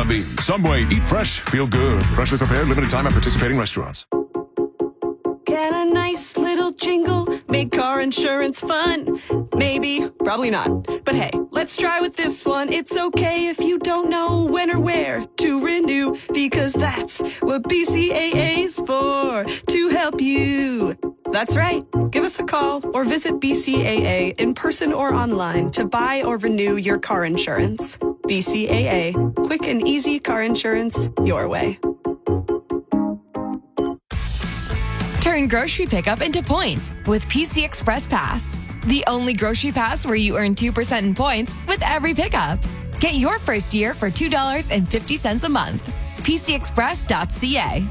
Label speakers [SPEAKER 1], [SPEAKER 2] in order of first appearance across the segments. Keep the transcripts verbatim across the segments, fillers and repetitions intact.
[SPEAKER 1] John B. Subway, eat fresh, feel good. Freshly prepared, limited time at participating restaurants.
[SPEAKER 2] Can a nice little jingle make car insurance fun? Maybe, probably not. But hey, let's try with this one. It's okay if you don't know when or where to renew, because that's what B C A A's for, to help you. That's right. Give us a call or visit B C A A in person or online to buy or renew your car insurance. B C A A. Quick and easy car insurance your way.
[SPEAKER 3] Turn grocery pickup into points with P C Express Pass. The only grocery pass where you earn two percent in points with every pickup. Get your first year for two dollars and fifty cents a month. P C express dot C A.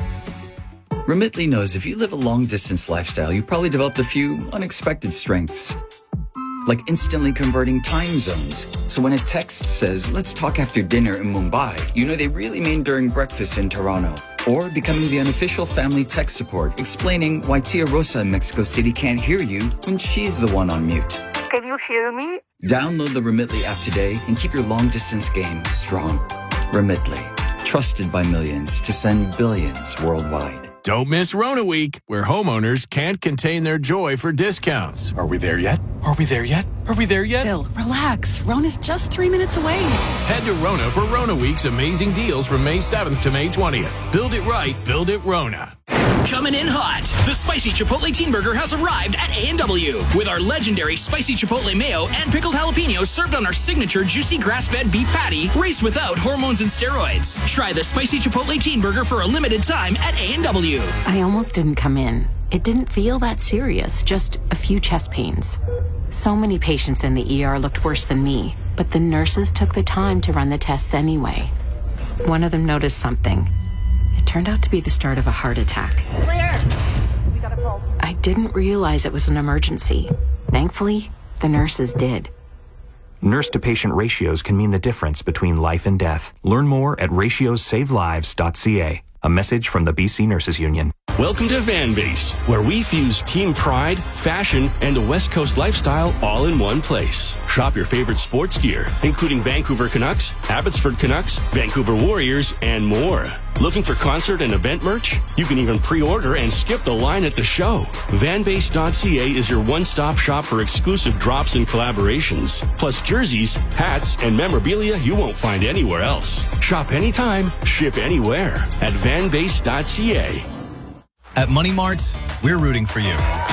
[SPEAKER 4] Remitly knows if you live a long-distance lifestyle, you probably developed a few unexpected strengths. Like instantly converting time zones. So when a text says, let's talk after dinner in Mumbai, you know they really mean during breakfast in Toronto. Or becoming the unofficial family tech support, explaining why Tia Rosa in Mexico City can't hear you when she's the one on mute.
[SPEAKER 5] Can you hear me?
[SPEAKER 4] Download the Remitly app today and keep your long-distance game strong. Remitly, trusted by millions to send billions worldwide.
[SPEAKER 6] Don't miss Rona Week, where homeowners can't contain their joy for discounts.
[SPEAKER 7] Are we there yet? Are we there yet? Are we there yet?
[SPEAKER 8] Phil, relax. Rona's just three minutes away.
[SPEAKER 6] Head to Rona for Rona Week's amazing deals from May seventh to May twentieth. Build it right, build it Rona.
[SPEAKER 9] Coming in hot, the Spicy Chipotle Teen Burger has arrived at A and W with our legendary Spicy Chipotle Mayo and pickled jalapenos served on our signature juicy grass-fed beef patty raised without hormones and steroids. Try the Spicy Chipotle Teen Burger for a limited time at A and W.
[SPEAKER 8] I almost didn't come in. It didn't feel that serious, just a few chest pains. So many patients in the E R looked worse than me, but the nurses took the time to run the tests anyway. One of them noticed something. It turned out to be the start of a heart attack.
[SPEAKER 5] Claire, we got a pulse.
[SPEAKER 8] I didn't realize it was an emergency. Thankfully, the nurses did.
[SPEAKER 10] Nurse-to-patient ratios can mean the difference between life and death. Learn more at ratios save lives dot C A. A message from the B C Nurses Union.
[SPEAKER 11] Welcome to Van Base, where we fuse team pride, fashion, and a West Coast lifestyle all in one place. Shop your favorite sports gear, including Vancouver Canucks, Abbotsford Canucks, Vancouver Warriors, and more. Looking for concert and event merch? You can even pre-order and skip the line at the show. Van Base dot C A is your one-stop shop for exclusive drops and collaborations, plus jerseys, hats, and memorabilia you won't find anywhere else. Shop anytime, ship anywhere at Van Base dot C A.
[SPEAKER 12] At Money Mart, we're rooting for you.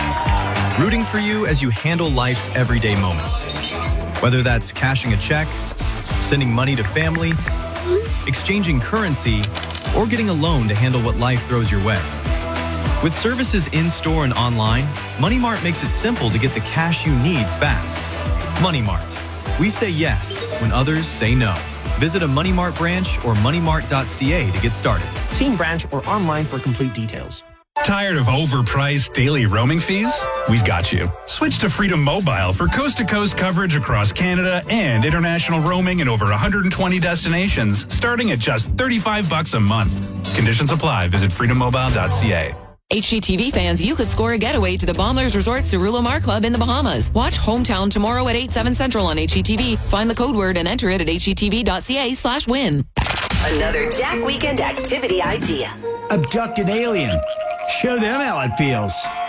[SPEAKER 12] Rooting for you as you handle life's everyday moments. Whether that's cashing a check, sending money to family, exchanging currency, or getting a loan to handle what life throws your way. With services in-store and online, Money Mart makes it simple to get the cash you need fast. Money Mart. We say yes when others say no. Visit a Money Mart branch or money mart dot C A to get started.
[SPEAKER 13] See in branch or online for complete details.
[SPEAKER 7] Tired of overpriced daily roaming fees? We've got you. Switch to Freedom Mobile for coast-to-coast coverage across Canada and international roaming in over one hundred twenty destinations, starting at just thirty-five bucks a month. Conditions apply. Visit freedom mobile dot C A.
[SPEAKER 3] H G T V fans, you could score a getaway to the Bombers Resort Cerullo Mar Club in the Bahamas. Watch Hometown tomorrow at eight, seven Central on H G T V. Find the code word and enter it at H G T V dot C A slash win.
[SPEAKER 14] Another Jack Weekend activity idea.
[SPEAKER 15] Abduct an alien. Show them how it feels.